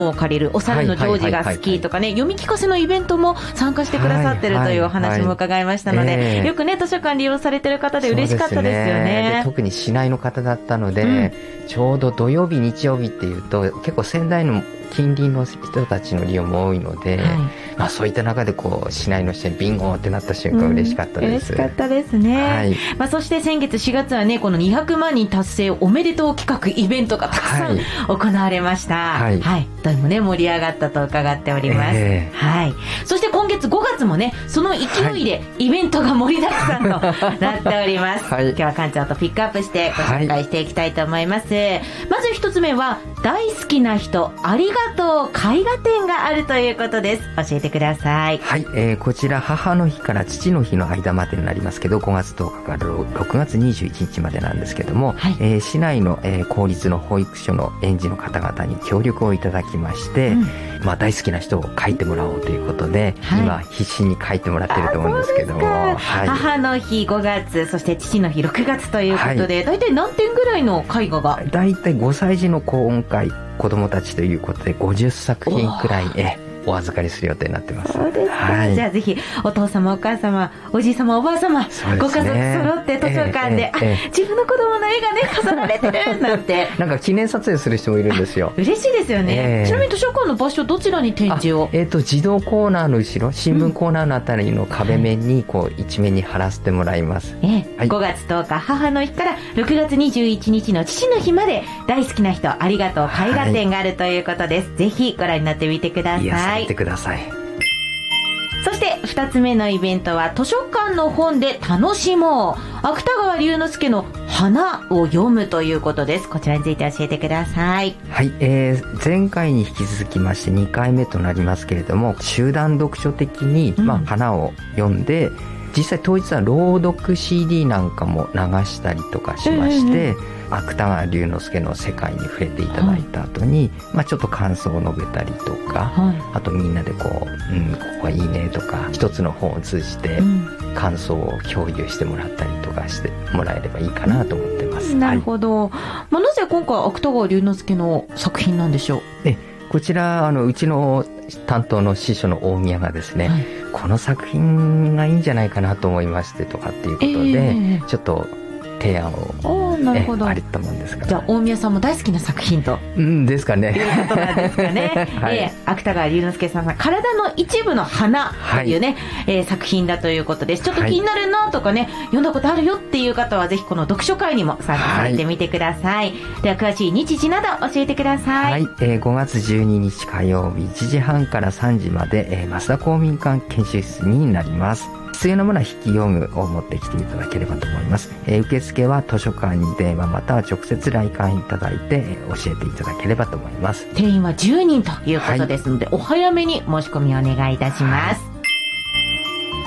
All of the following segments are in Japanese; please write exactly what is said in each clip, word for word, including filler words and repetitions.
を借りるお猿のジョージが好きとかね、読み聞かせのイベントも参加してくださってるというお話も伺いましたので、はいはいはい、えー、よくね図書館利用されてる方で嬉しかったですよね。 でで特に市内の方だったので、うん、ちょうど土曜日日曜日っていうと結構仙台の近隣の人たちの利用も多いので、はい、まあ、そういった中でこう市内の人にビンゴってなった瞬間、うん、嬉しかったです。 嬉しかったですね、はい、まあ、そして先月しがつはねこのにひゃくまんにん達成おめでとう企画イベントがたくさん行われました。はい、はい、とてもね盛り上がったと伺っております、えー、はい。そして今月ごがつもねその勢いでイベントが盛りだくさんとなっております、はい、今日は館長とピックアップしてご紹介していきたいと思います、はい、まず一つ目は大好きな人ありがとう絵画展があるということです。教えてください。 はい、えー、こちら母の日から父の日の間までになりますけどごがつとおかからろくがつにじゅういちにちまでなんですけども、はい、えー、市内の、えー、公立の保育所の園児の方々に協力をいただきまして、うん、まあ、大好きな人を描いてもらおうということで、はい、今必死に描いてもらってると思うんですけども、はい、 母の日ごがつそして父の日ろくがつということで、はい、大体何点ぐらいの絵画が大体ごさい児の講演会子どもたちということでごじゅっさくひんくらいえお預かりする予定になってます。 そうですか、はい、じゃあぜひお父様お母様おじい様おばあ様、ね、ご家族揃って図書館で、えーえー、あ、自分の子供の絵がね飾られてるなんてなんか記念撮影する人もいるんですよ。 嬉しいですよね、えー、ちなみに図書館の場所どちらに展示をえー、と児童コーナーの後ろ新聞コーナーのあたりの壁面にこう一面に貼らせてもらいます、 えーはい、ごがつとおか母の日からろくがつにじゅういちにちの父の日まで大好きな人ありがとう絵画展があるということです、はい、ぜひご覧になってみてください。 癒されてください。 そしてふたつめのイベントは図書館の本で楽しもう芥川龍之介の花を読むということです。こちらについて教えてください。 はい、えー、前回に引き続きましてにかいめとなりますけれども集団読書的に、まあ、花を読んで、うん、実際当日は朗読 シーディー なんかも流したりとかしまして、うんうんうん、芥川龍之介の世界に触れていただいた後に、はい、まあ、ちょっと感想を述べたりとか、はい、あとみんなでこう、うん、ここはいいねとか一つの本を通じて感想を共有してもらったりとかしてもらえればいいかなと思ってます、 うん、なるほど、はい、まあ、なぜ今回芥川龍之介の作品なんでしょう。 えこちらあのうちの担当の師匠の大宮がですね、はい、この作品がいいんじゃないかなと思いましてとかっていうことで、えー、ちょっと提案をなるほどありったもんですから、 じゃあ大宮さんも大好きな作品と、 うん、ですかねいうことなんですかね、はい、えー、芥川龍之介さんが体の一部の花というね、はい、えー、作品だということです。ちょっと気になるなとかね、はい、読んだことあるよっていう方はぜひこの読書会にも参加されてみてください、はい、では詳しい日時など教えてください。 はい、えー、ごがつじゅうににち火曜日いちじはんからさんじまで、えー、増田公民館研修室になります。必要なものは筆記用具を持ってきていただければと思います。えー、受付は図書館に電話または直接来館いただいて、えー、教えていただければと思います。 定員はじゅうにんということですので、はい、お早めに申し込みをお願いいたします、はい。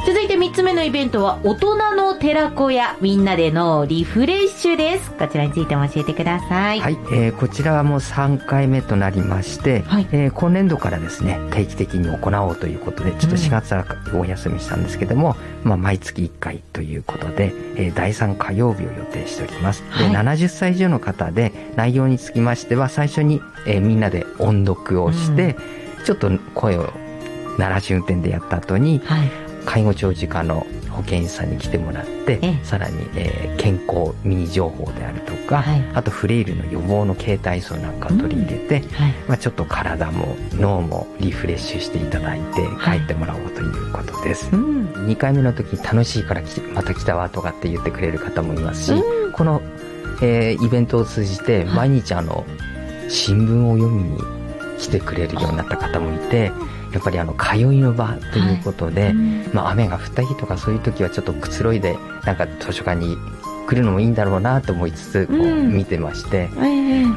続いてみっつめのイベントは大人の寺子屋みんなでのリフレッシュです。こちらについても教えてください。 はい、えー、こちらはもうさんかいめとなりまして、はい、えー、今年度からですね定期的に行おうということでちょっとしがつはお休みしたんですけども、うん、まあ、毎月いっかいということで、えー、だいさん火曜日を予定しております、はい、でななじゅっさい以上の方で内容につきましては最初に、えー、みんなで音読をして、うん、ちょっと声を鳴らし運転でやった後に、はい、介護長寿課の保健師さんに来てもらってさらに、えー、健康ミニ情報であるとか、はい、あとフレイルの予防の携帯素なんかを取り入れて、うん、はい、まあ、ちょっと体も脳もリフレッシュしていただいて帰ってもらおうということです、はい、うん、にかいめの時楽しいからまた来たわとかって言ってくれる方もいますし、うん、この、えー、イベントを通じて毎日あの新聞を読みに来てくれるようになった方もいて、やっぱりあの通いの場ということで、はい、うん、まあ、雨が降った日とかそういう時はちょっとくつろいでなんか図書館に来るのもいいんだろうなと思いつつこう見てまして、うん、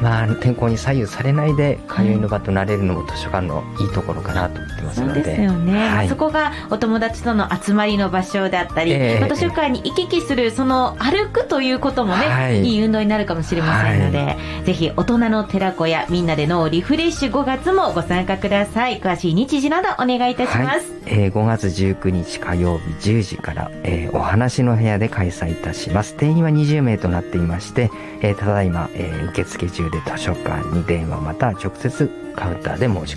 まあ、天候に左右されないで通いの場となれるのも図書館のいいところかなと思ってますので、 そうですよね、はい、そこがお友達との集まりの場所だったり、えー、図書館に行き来するその歩くということもね、はい、いい運動になるかもしれませんので、はい、ぜひ大人の寺子屋みんなでのリフレッシュごがつもご参加ください。詳しい日時などお願いいたします、はい、 えー、ごがつじゅうくにち火曜日じゅうじから、えー、お話の部屋で開催いたします。定員員はにじゅうめいとなっていまして、えー、ただいま、えー、受付中で図書館に電話また直接カウンターで申し